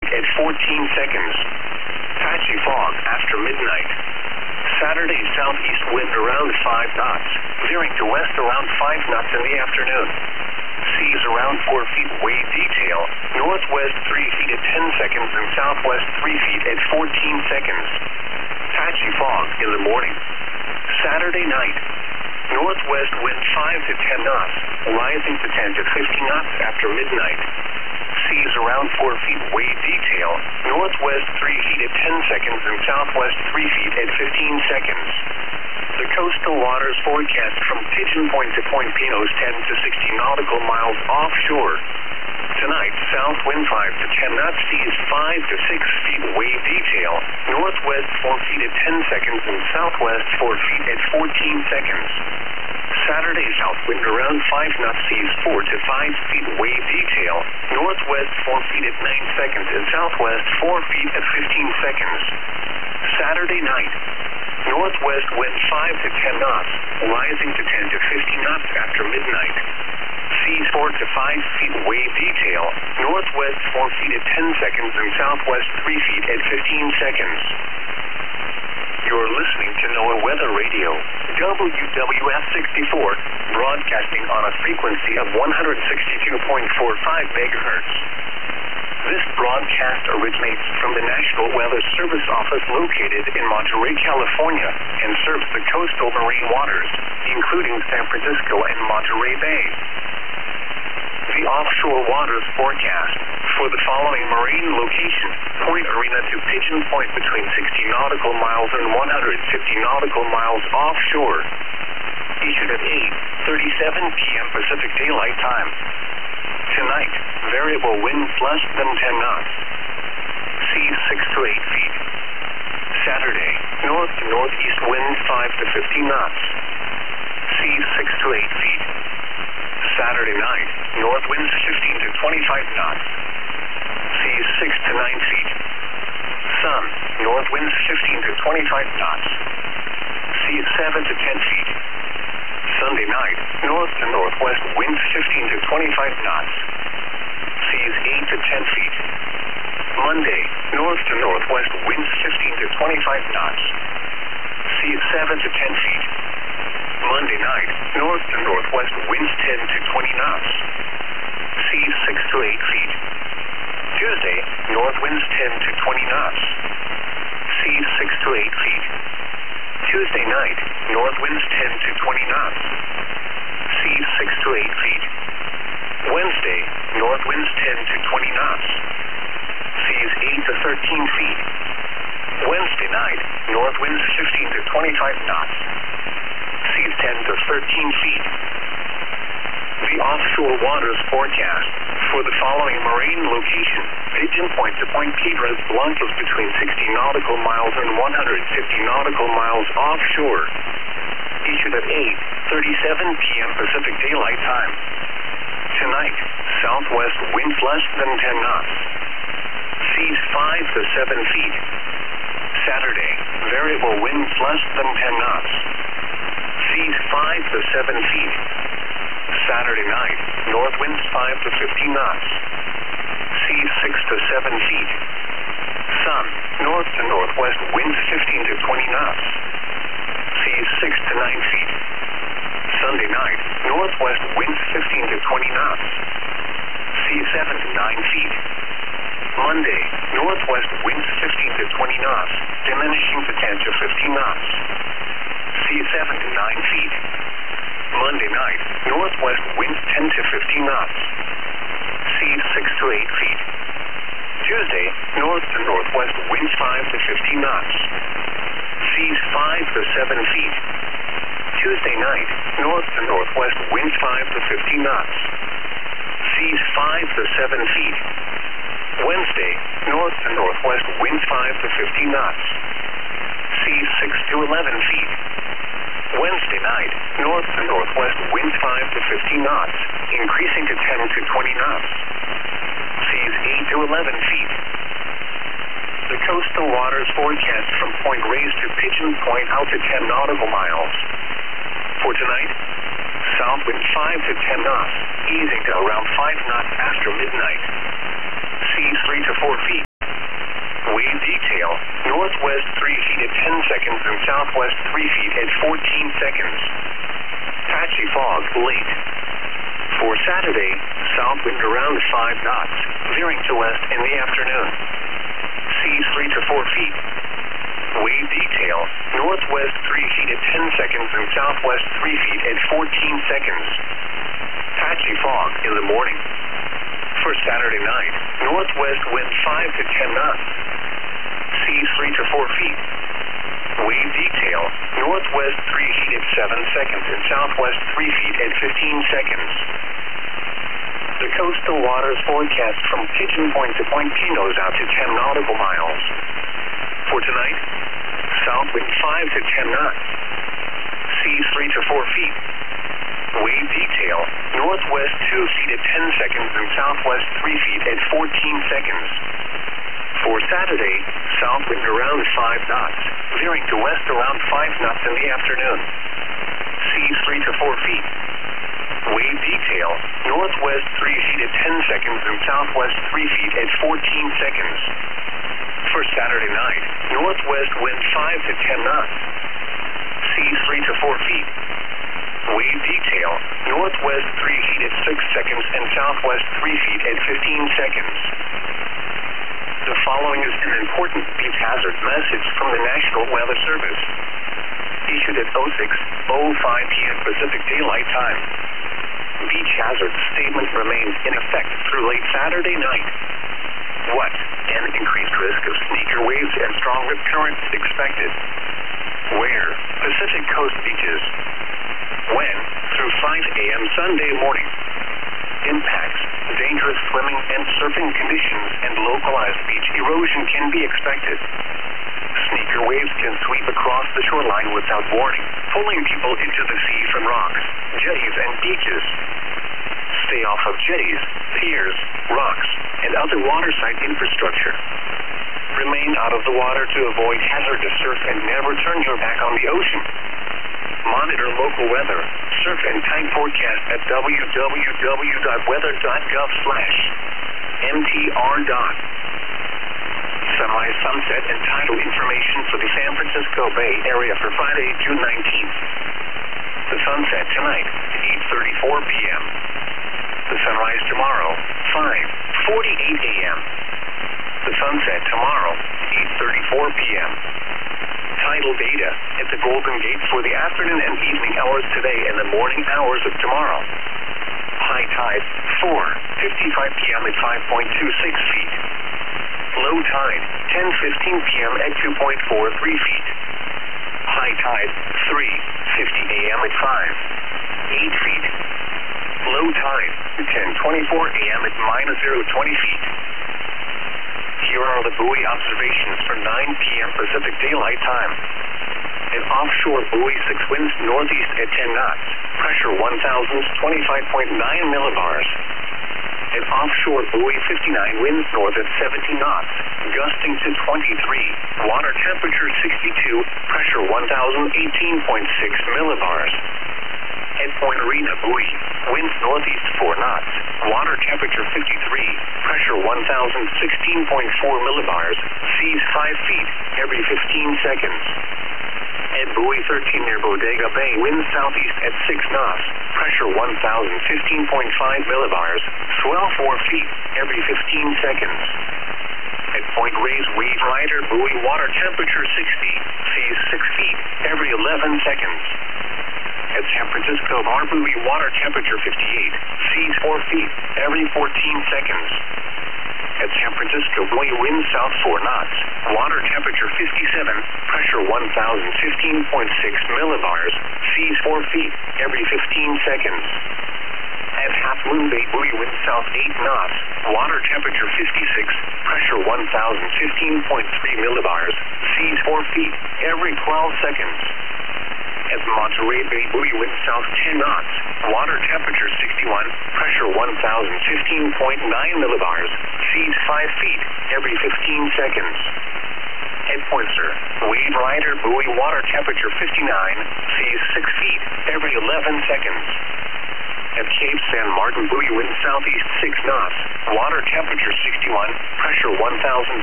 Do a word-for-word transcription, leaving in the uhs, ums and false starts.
feet at fourteen seconds. Patchy fog after midnight. Saturday southeast wind around five knots, veering to west around five knots in the afternoon. Seas around four feet wave detail, northwest three feet at ten seconds and southwest three feet at fourteen seconds. Patchy fog in the morning. Saturday night. Northwest wind five to ten knots, rising to ten to fifteen knots after midnight. Seas around four feet wave detail, northwest three feet at ten seconds and southwest three feet at fifteen seconds. The coastal waters forecast from Pigeon Point to Point Pinos ten to sixty nautical miles offshore. Tonight, south wind five to ten knots, seas five to six feet wave detail, northwest four feet at ten seconds and southwest four feet at fourteen seconds. Saturday, south wind around five knots, seas four to five feet wave detail, northwest four feet at nine seconds and southwest four feet at fifteen seconds. Saturday night, northwest wind five to ten knots, rising to ten to fifteen knots after midnight. Seas four to five feet wave detail, northwest four feet at ten seconds and southwest three feet at fifteen seconds. You're listening to NOAA Weather Radio, W W F sixty-four, broadcasting on a frequency of one hundred sixty-two point four five megahertz. This broadcast originates from the National Weather Service office located in Monterey, California, and serves the coastal marine waters, including San Francisco and Monterey Bay. The offshore waters forecast for the following marine location: Point Arena to Pigeon Point between sixty nautical miles and one hundred fifty nautical miles offshore. Issued at eight thirty-seven p m Pacific Daylight Time. Tonight, variable winds less than ten knots. Seas six to eight feet. Saturday, north to northeast winds five to fifteen knots. Seas six to eight feet. Saturday night, north winds fifteen to twenty-five knots. Seas six to nine feet. Sun, north winds fifteen to twenty-five knots. Seas seven to ten feet. Sunday night, north to northwest winds fifteen to twenty-five knots. Seas eight to ten feet. Monday, north to northwest winds fifteen to twenty-five knots. Seas seven to ten feet. Monday night, north to northwest winds ten to twenty knots. Seas six to eight feet. Tuesday, north winds ten to twenty knots. Seas six to eight feet. Tuesday night, north winds ten to twenty knots. Seas six to eight feet. Wednesday, north winds ten to twenty knots. Seas eight to thirteen feet. Wednesday night, north winds fifteen to twenty-five knots. Seas ten to thirteen feet. The offshore waters forecast for the following marine location: Pigeon Point to Point Piedras Blancas between sixty nautical miles and one hundred fifty nautical miles offshore. Issued at eight thirty-seven p m Pacific Daylight Time. Tonight, southwest winds less than ten knots. Seas five to seven feet. Saturday, variable winds less than ten knots. Seas five to seven feet. Saturday night, north winds five to fifteen knots. Seas six to seven feet. Sun, north to northwest winds fifteen to twenty knots. Seas six to nine feet. Sunday night, northwest winds fifteen to twenty knots. Seas seven to nine feet. Monday, northwest winds fifteen to twenty knots, diminishing to ten to fifteen knots. Seas seven to nine feet. Monday night, northwest winds ten to fifteen knots. Seas six to eight feet. Tuesday, north to northwest winds five to fifteen knots. Seas five to seven feet. Tuesday night, north to northwest winds five to fifteen knots. Seas five to seven feet. Wednesday, north to northwest winds five to fifteen knots. Seas six to eleven feet. Wednesday night, north to northwest winds five to fifteen knots, increasing to ten to twenty knots. Seas eight to eleven feet. The coastal waters forecast from Point Reyes to Pigeon Point out to ten nautical miles. For tonight, south wind five to ten knots, easing to around five knots after midnight. Seas three to four feet. seconds and southwest three feet at fourteen seconds. Patchy fog, late. For Saturday, south wind around five knots, veering to west in the afternoon. Seas three to four feet. Wave detail, northwest three feet at ten seconds and southwest three feet at fourteen seconds. Patchy fog in the morning. For Saturday night, northwest wind five to ten knots. Seas three to four feet. Wave detail, northwest three feet at seven seconds and southwest three feet at fifteen seconds. The coastal waters forecast from Pigeon Point to Point Pinos out to ten nautical miles. For tonight, south wind five to ten knots. Seas three to four feet. Wave detail, northwest two feet at ten seconds and southwest three feet at fourteen seconds. For Saturday, south wind around five knots, veering to west around five knots in the afternoon. Seas three to four feet. Wave detail, northwest three feet at ten seconds and southwest three feet at fourteen seconds. For Saturday night, northwest wind five to ten knots. Seas three to four feet. Wave detail, northwest three feet at six seconds and southwest three feet at fifteen seconds. The following is an important beach hazard message from the National Weather Service. Issued at oh six oh five p m Pacific Daylight Time. Beach hazard statement remains in effect through late Saturday night. What? An increased risk of sneaker waves and strong rip currents expected. Where? Pacific Coast beaches. When? Through five a m Sunday morning. Impacts, dangerous swimming and surfing conditions, and localized beach erosion can be expected. Sneaker waves can sweep across the shoreline without warning, pulling people into the sea from rocks, jetties, and beaches. Stay off of jetties, piers, rocks, and other waterside infrastructure. Remain out of the water to avoid hazardous surf and never turn your back on the ocean. Monitor local weather, surf and time forecast at w w w dot weather dot gov slash m t r dot. Sunrise, sunset, and tidal information for the San Francisco Bay Area for Friday, June nineteenth. The sunset tonight, eight thirty-four p m The sunrise tomorrow, five forty-eight a m The sunset tomorrow, eight thirty-four p m Tidal data at the Golden Gate for the afternoon and evening hours today and the morning hours of tomorrow. High tide, four fifty-five p m at five point two six feet. Low tide, ten fifteen p m at two point four three feet. High tide, three fifty a m at five, eight feet. Low tide, ten twenty-four a m at minus zero twenty feet. Here are the buoy observations for nine p m Pacific Daylight Time. An offshore buoy six winds northeast at ten knots, pressure one thousand twenty-five point nine millibars. An offshore buoy fifty-nine winds north at seventeen knots, gusting to twenty-three, water temperature sixty-two, pressure one thousand eighteen point six millibars. At Point Arena buoy, winds northeast four knots, water temperature fifty-three, pressure one thousand sixteen point four millibars, seas five feet every fifteen seconds. At buoy thirteen near Bodega Bay, winds southeast at six knots, pressure one thousand fifteen point five millibars, swell four feet every fifteen seconds. At Point Reyes Wave Rider buoy, water temperature sixty, seas six feet every eleven seconds. At San Francisco Bar buoy, water temperature fifty-eight, seas four feet every fourteen seconds. At San Francisco buoy, wind south four knots, water temperature fifty-seven, pressure one thousand fifteen point six millibars, seas four feet every fifteen seconds. At Half Moon Bay buoy, wind south eight knots, water temperature fifty-six, pressure one thousand fifteen point three millibars, seas four feet every twelve seconds. At Monterey Bay buoy, wind south ten knots, water temperature sixty-one, pressure one thousand fifteen point nine millibars, seas five feet every fifteen seconds. At Pointer, Wave Rider buoy, water temperature fifty-nine, seas six feet every eleven seconds. At Cape San Martin buoy, wind southeast six knots, water temperature sixty-one, pressure one thousand